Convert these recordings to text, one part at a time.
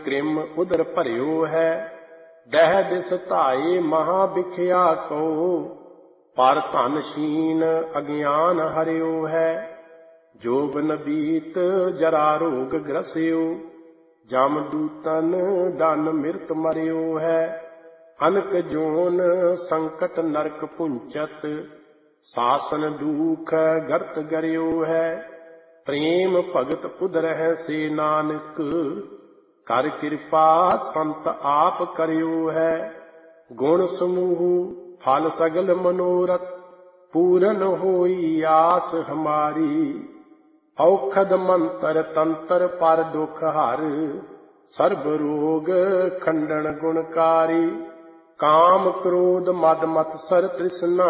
Cream ਉਦਰ ਭਰਿਓ ਹੈ। ਦਹਿ ਦਿਸ ਧਾਏ ਮਹਾ ਬਿਖਿਆ ਕੋ, ਪਰ ਧਨ ਸ਼ੀਨ ਅਗਿਆਨ ਹਰਿਓ ਹੈ। ਜੋਬਨ ਬੀਤ ਜਰਾ ਰੋਗ ਗ੍ਰਸਿਓ, ਜਮ ਦੂਤਨ ਦਨ ਮਿਰਤ ਮਰਿਓ ਹੈ। ਅਨਕ ਜੋਨ ਸੰਕਟ ਨਰਕ ਪੁੰਚਤ, ਸਾਸਨ ਦੂਖ ਗਰਤ ਗਰਿਓ ਹੈ। ਪ੍ਰੇਮ ਭਗਤ ਉਦਰਹਿ ਸੇ ਨਾਨਕ, ਕਰ ਕਿਰਪਾ ਸੰਤ ਆਪ ਕਰਿਓ ਹੈ। ਗੁਣ ਸਮੂਹ ਫਲ ਸਗਲ ਮਨੋਰਥ, ਪੂਰਨ ਹੋਈ ਆਸ ਹਮਾਰੀ। ਔਖਦ ਮੰਤਰ ਤੰਤਰ ਪਰ ਦੁਖ ਹਰ, ਸਰਬ ਰੋਗ ਖੰਡਨ ਗੁਣਕਾਰੀ। ਕਾਮ ਕ੍ਰੋਧ ਮਦ ਮਤਸਰ ਤ੍ਰਿਸ਼ਨਾ,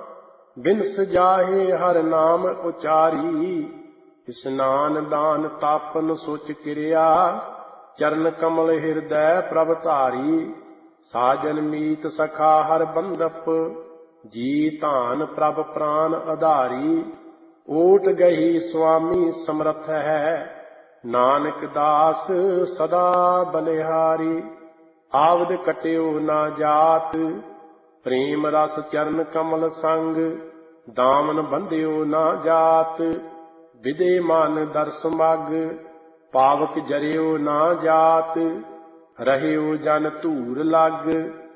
ਬਿਨਸ ਜਾਹੇ ਹਰ ਨਾਮ ਉਚਾਰੀ। ਇਸਨਾਨ ਦਾਨ ਤਾਪਨ ਸੁਚ ਕਿਰਿਆ, ਚਰਨ ਕਮਲ ਹਿਰਦੈ ਪ੍ਰਭ ਧਾਰੀ। ਸਾਜਨ ਮੀਤ ਸਖਾ ਹਰ ਬੰਦਪ, ਜੀ ਧਾਨ ਪ੍ਰਭ ਪ੍ਰਾਨ ਆਧਾਰੀ। ਓਟ ਗਹੀ ਸੁਆਮੀ ਸਮਰਥ ਹੈ, ਨਾਨਕ ਦਾਸ ਸਦਾ ਬਲਿਹਾਰੀ। ਆਵਦ ਕਟਿਓ ਨਾ ਜਾਤ, ਪ੍ਰੇਮ ਰਸ ਚਰਨ ਕਮਲ ਸੰਗ। ਦਾਮਨ ਬੰਧਿਓ ਨਾ ਜਾਤ, ਵਿਦੇ ਮਨ ਦਰਸ ਮਗ। ਪਾਵਕ ਜਰਿਓ ਨਾ ਜਾਤ, ਰਹਿਓ ਜਨ ਧੂਰ ਲਗ।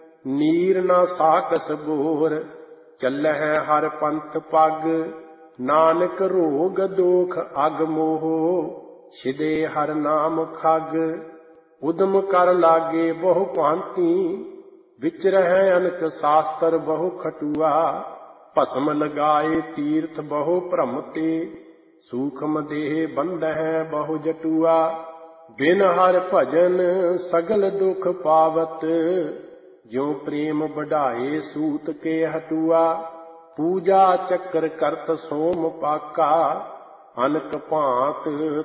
ਨੀਰ ਨਾ ਸਾਕਸ ਬੋਰ, ਚੱਲਹਿ ਹਰ ਪੰਥ ਪਗ। ਨਾਨਕ ਰੋਗ ਦੋਖ ਅਗ ਮੋਹ, ਛਿਦੇ ਹਰ ਨਾਮ ਖਗ। ਉਦਮ ਕਰ ਲਾਗੇ ਬਹੁ ਭਾਂਤੀ, ਵਿਚਰਹਿ ਅਨਕ ਸਾਸਤਰ ਬਹੁ ਖਟੂਆ। ਭਸਮ ਲਗਾਏ ਤੀਰਥ ਬਹੁ ਭ੍ਰਮ ਤੇ, ਸੂਖਮ ਦੇਹ ਬੰਧਹਿ ਬਹੁ ਜਟੂਆ। ਬਿਨ ਹਰ ਭਜਨ ਸਗਲ ਦੁਖ ਪਾਵਤ, ਜਿਉ ਪ੍ਰੇਮ ਵਡਾਏ ਸੂਤ ਕੇ ਹਟੂਆ। ਪੂਜਾ ਚੱਕਰ ਕਰਤ ਸੋਮ ਪਾਕਾ, ਅਨਕ ਭਾਂਤ